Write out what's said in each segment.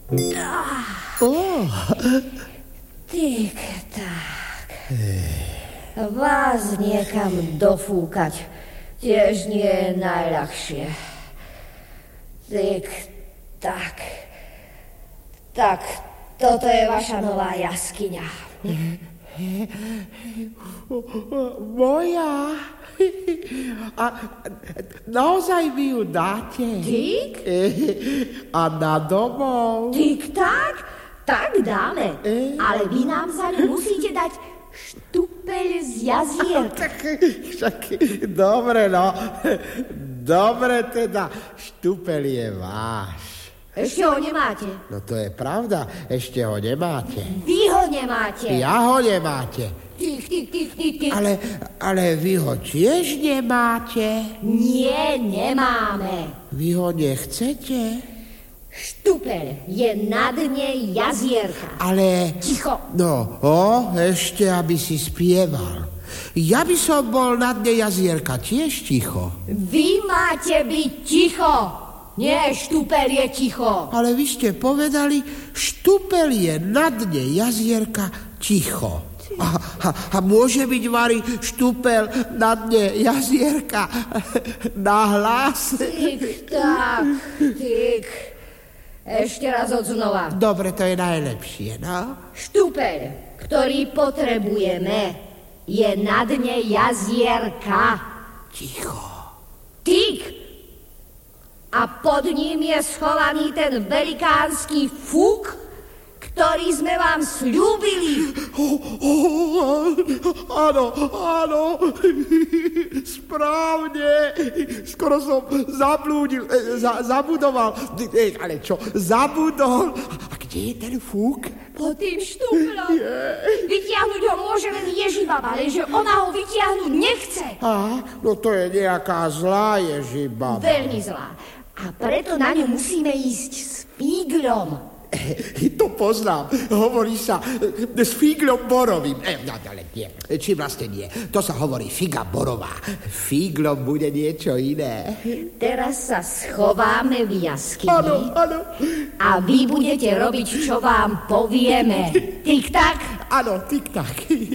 Tik-tak. Vás niekam dofúkať tiež nie je najľahšie. Tik-tak. Tak, toto je vaša nová jaskyňa. Moja? A naozaj mi ju dáte? Tik? A na domov? Tik-tak? Tak dáme, ale vy nám za ňu musíte dať štupeľ z jazierka. Však, dobre, no. Dobre teda, štupeľ je váš. Ešte ho nemáte. No to je pravda, ešte ho nemáte. Vy ho nemáte. Ja ho nemáte. Tik. Ale vy ho tiež nemáte. Nie, nemáme. Vy ho nechcete? Štupeľ je na dne jazierka. Ale... Ticho. No, ešte, aby si spieval. Ja by som bol na dne jazierka tiež ticho. Vy máte byť ticho. Nie, štupeľ je ticho. Ale vy ste povedali, štupeľ je na dne jazierka ticho. A môže byť, Vary, štupeľ na dne jazierka na hlas? Tik. Ešte raz odznova. Dobre, to je najlepšie, no? Štupeľ, ktorý potrebujeme, je na dne jazierka. Ticho. Tik. A pod ním je schovaný ten velikánsky fúk, ktorý sme vám sľúbili. Áno, správne. Skoro som zabudoval. Ale čo, zabudol? A kde je ten fúk? Pod tým štuplom. Vytiahnuť ho môže len Ježibaba, lenže ona ho vytiahnuť nechce. No to je nejaká zlá Ježibaba. Veľmi zlá. A preto na ňu musíme ísť s fíglom. To poznám. Hovorí sa s fíglom borovým. Ale nie. Či vlastne nie. To sa hovorí figa borová. Fíglom bude niečo iné. Teraz sa schováme v jaskyni. Áno. A vy budete robiť, čo vám povieme. Tik-tak? Áno, tik-tak.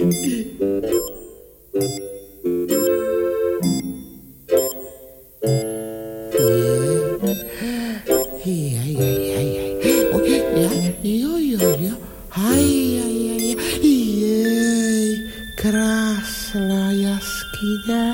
Krásna jaskyňa.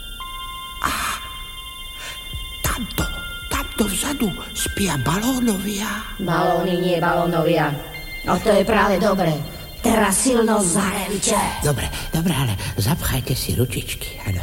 Tamto vzadu spia balónovia. Balóny, nie balónovia. No to je práve dobre. Teraz silno zarevite. Dobre, ale zapchajte si ručičky, áno.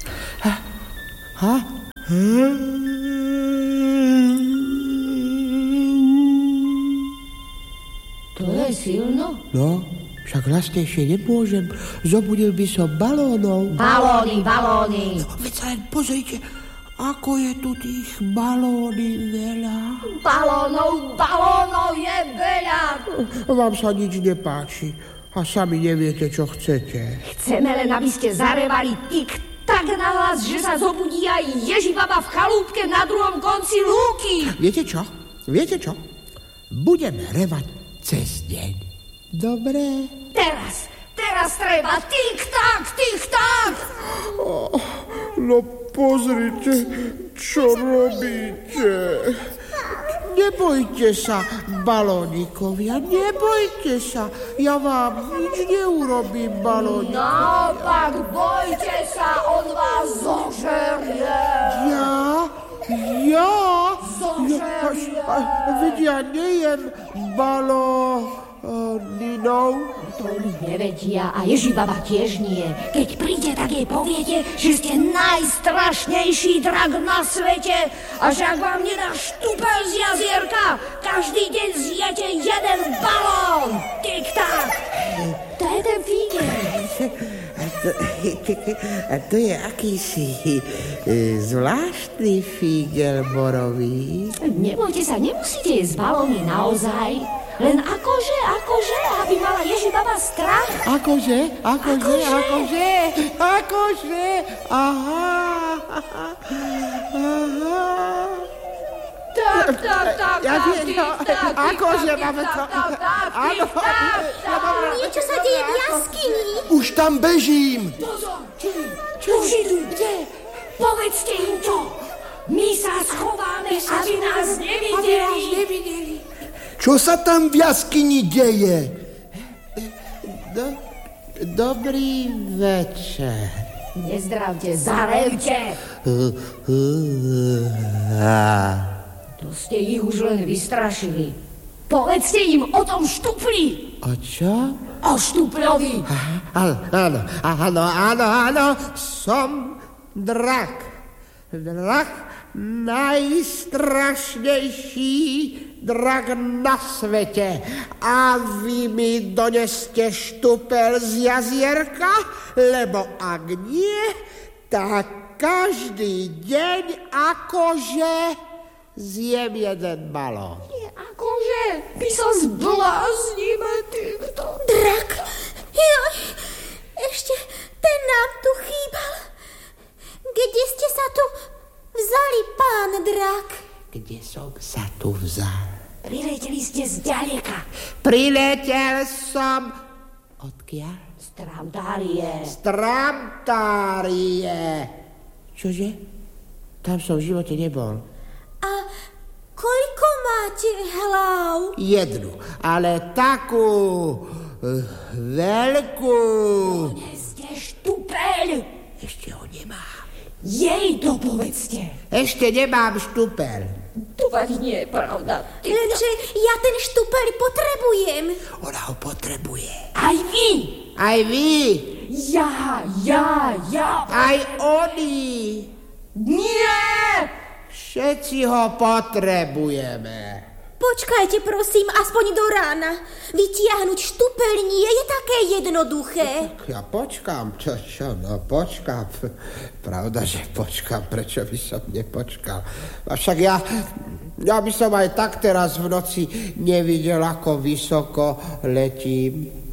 To je silno? No, však hlasnejšie nemôžem. Zobudil by som balónov. Balóny. No, veď sa len pozrite, ako je tu tých balóny veľa. Balónov je veľa. Vám sa nič nepáči a sami neviete, čo chcete. Chceme len, aby ste zarevali tik-tak nahlas, že sa zobudí aj Ježibaba v chalúbke na druhom konci lúky. Viete čo? Budeme revať cez deň. Dobre? Teraz treba tik-tak. No pozrite, čo robíte. Nebojte sa, balónikovia, nebojte sa. Ja vám nič neurobím, balónikovia. Naopak, bojte sa, on vás zožerie. Ja? Zožerie. Veď ja nejem balóninov. To oni nevedia a Ježibaba tiež nie. Keď príde, tak jej poviete, že ste najstrašnejší drak na svete a že ak vám nedá štupeľ z jazierka, každý deň zjete jeden balón. Tik-tak. To je ten fígel. A to je akýsi zvláštny fígel borový. Nebojte sa, nemusíte jesť balóny naozaj. Len akože, aby mala Ježibaba strach. Akože. Aha. Ja viem, akože máme to... Áno, Niečo sa deje v jaskyni. Už tam bežím. Pozor, už idú, kde? Povedzte im to. My sa schováme, aby nás nevideli. Čo sa tam v jaskyni deje? Dobrý večer. Nezdravte, zarevte. To ste ich už len vystrašili. Povedzte im o tom štupli. O čo? O štupľovi. Áno, som drak. Drak, najstrašnejší drak na svete. A vy mi doneste štupel z jazierka, lebo ak nie, tak každý deň akože zjem jeden balón. Akože by sa zbláznime týmto. Drak? Joj, ešte ten nám tu chýbal. Kde ste sa tu vzali, pán drak? Kde som sa tu vzal? Prileteli ste z ďaleka. Priletel som... Odkiaľ? Z Tramtárie. Z Tramtárie. Čože? Tam som v živote nebol. A koľko máte hlav? Jednu, ale takú veľkú. Doneste štupel. Ešte ho nemám. Jej to povedzte. Ešte nemám štupel. To ani nie je pravda. Lenže ja ten štupel potrebujem. Ona ho potrebuje. Aj vy. Aj vy. Ja. Aj oni. Nie. Všetci ho potrebujeme. Počkajte, prosím, aspoň do rána. Vytiahnuť štupel nie je také jednoduché. Ja počkám, počkám. Pravda, že počkám, prečo by som nepočkal. Avšak ja by som aj tak teraz v noci nevidel, ako vysoko letím.